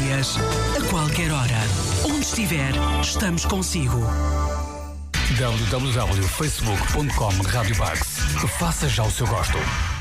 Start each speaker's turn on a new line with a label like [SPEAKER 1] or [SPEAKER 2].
[SPEAKER 1] dias, a qualquer hora. Onde estiver, estamos consigo.
[SPEAKER 2] www.facebook.com/radiobugs. Faça já o seu gosto.